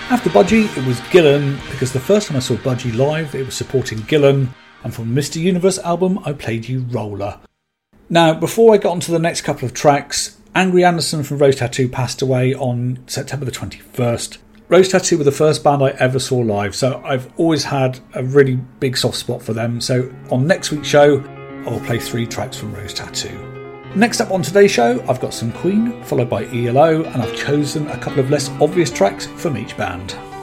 After Budgie, it was Gillan, because the first time I saw Budgie live, it was supporting Gillan, and from the Mr. Universe album, I played you Roller. Now, before I got onto the next couple of tracks, Angry Anderson from Rose Tattoo passed away on September the 21st. Rose Tattoo were the first band I ever saw live, so I've always had a really big soft spot for them. So on next week's show, I'll play 3 tracks from Rose Tattoo. Next up on today's show, I've got some Queen, followed by ELO, and I've chosen a couple of less obvious tracks from each band.